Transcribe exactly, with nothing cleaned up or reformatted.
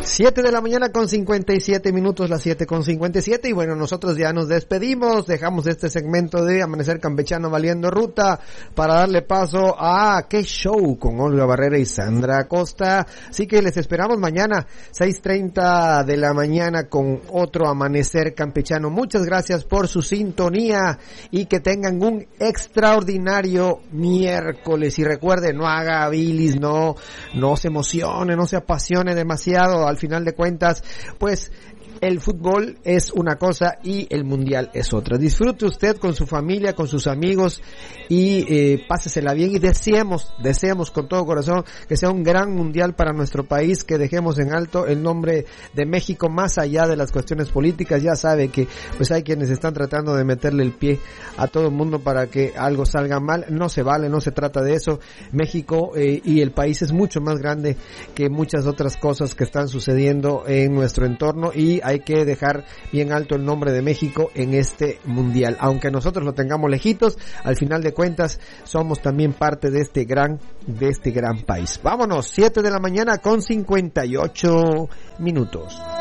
siete de la mañana con cincuenta y siete minutos, las siete con cincuenta y siete, y bueno, nosotros ya nos despedimos, dejamos este segmento de Amanecer Campechano Valiendo Ruta para darle paso a ¿Qué Show? Con Olga Barrera y Sandra Acosta. Así que les esperamos mañana, seis treinta de la mañana, con otro Amanecer Campechano. Muchas gracias por su sintonía y que tengan un extraordinario miércoles. Y recuerden, no haga bilis, no, no se emocione, no se apasione demasiado. Al final de cuentas, pues el fútbol es una cosa y el mundial es otra. Disfrute usted con su familia, con sus amigos y eh, pásesela bien, y deseemos, deseemos con todo corazón que sea un gran mundial para nuestro país, que dejemos en alto el nombre de México más allá de las cuestiones políticas. Ya sabe que pues hay quienes están tratando de meterle el pie a todo el mundo para que algo salga mal. No se vale, no se trata de eso. México eh, y el país es mucho más grande que muchas otras cosas que están sucediendo en nuestro entorno, y hay que dejar bien alto el nombre de México en este mundial. Aunque nosotros lo tengamos lejitos, al final de cuentas somos también parte de este gran, de este gran país. Vámonos, siete de la mañana con cincuenta y ocho minutos.